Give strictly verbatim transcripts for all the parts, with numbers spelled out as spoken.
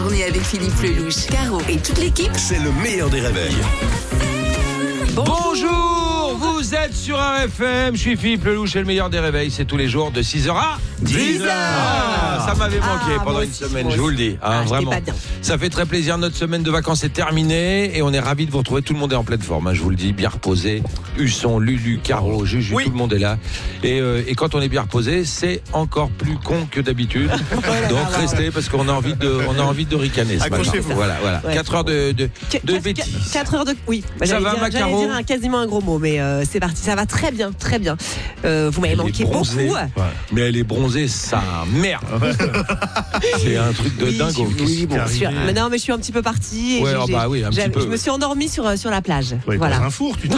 On est avec Philippe Lelouch, Caro et toute l'équipe. C'est le meilleur des réveils. Bonjour, vous êtes sur R F M, je suis Philippe Lelouch et le meilleur des réveils, c'est tous les jours de six heures à dix heures. Ah, ça m'avait manqué Ah, pendant moi une aussi, semaine, moi je vous le aussi. dis. Hein, Ah, j'étais vraiment. pas bien. Ça fait très plaisir, notre semaine de vacances est terminée et on est ravis de vous retrouver. Tout le monde est en pleine forme, hein, je vous le dis, bien reposé. Husson, Lulu, Caro, Juju, Oui. tout le monde est là. Et, euh, et quand on est bien reposé, c'est encore plus con que d'habitude. Donc restez parce qu'on a envie de, on a envie de ricaner ce matin. Accrochez-vous. Voilà, voilà. Ouais. quatre heures de, de, de quatre bêtises. quatre heures de... Oui, bah, Ça j'allais va, dire, ma j'allais Caro dire un, quasiment un gros mot, mais euh, c'est parti. Ça va très bien, très bien. Euh, vous m'avez Elle est manqué bronzée. beaucoup. Mais elle est bronzée, ça merde. C'est un truc de Oui, dingo. oui, oui, bon, Qui est sûr. arrivé. Mais non, mais je suis un petit peu partie. Et Ouais, j'ai- ah bah oui, un j'ai- petit peu, Je me ouais. suis endormie sur, euh, sur la plage. Ouais, voilà. dans un four, tu t'en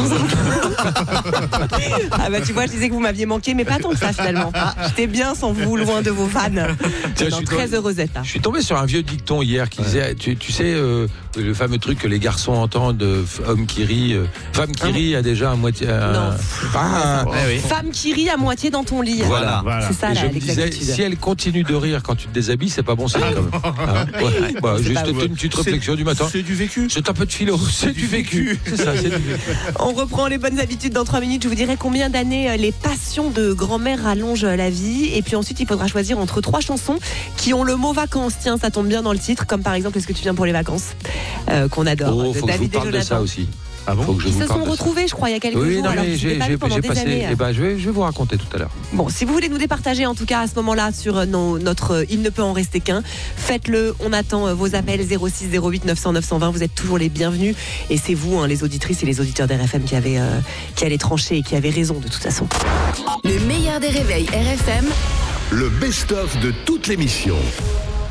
Ah bah tu vois, je disais que vous m'aviez manqué, mais pas tant que ça finalement. Ah, j'étais bien sans vous, loin de vos vannes. Tiens, je Non, suis très tombé- heureuse d'être là. Je suis tombé sur un vieux dicton hier qui disait, tu, tu sais, euh, le fameux truc que les garçons entendent, euh, homme qui rit, euh, femme qui rit a déjà à moitié. euh, Non. Ah, Femme qui rit à moitié dans ton lit. Voilà. Voilà. C'est ça Et là, je me disais, l'exactitude. si elle continue de rire quand tu te déshabilles, c'est pas bon signe quand même. Hein ouais. Bah, C'est juste pas- une petite réflexion du matin. C'est du vécu. C'est un peu de philo, c'est du vécu. C'est ça, c'est du vécu. On reprend les bonnes habitudes dans trois minutes. Je vous dirai combien d'années euh, les passions de grand-mère rallongent euh, la vie. Et puis ensuite, il faudra choisir entre trois chansons qui ont le mot vacances. Tiens, ça tombe bien dans le titre, comme par exemple Est-ce que tu viens pour les vacances euh, qu'on adore. Oh, de faut que je vous David et parle de ça Jonathan. aussi. Ah bon Faut que je Ils vous se parle sont de ça. retrouvés, je crois, il y a quelques Oui, jours. non, alors mais qu'ils j'ai s'étaient pas j'ai- vus pendant j'ai des passé. années. Eh ben, je vais, je vais vous raconter tout à l'heure. Bon, si vous voulez nous départager, en tout cas à ce moment-là, sur euh, nos- notre euh, Il ne peut en rester qu'un, faites-le. On attend euh, vos appels zéro six zéro huit neuf cents neuf cent vingt. Vous êtes toujours les bienvenus. Et c'est vous, hein, les auditrices et les auditeurs d'R F M, qui avez, euh, qui allez trancher et qui avez raison de toute façon. Le meilleur des réveils R F M. Le best-of de toute l'émission.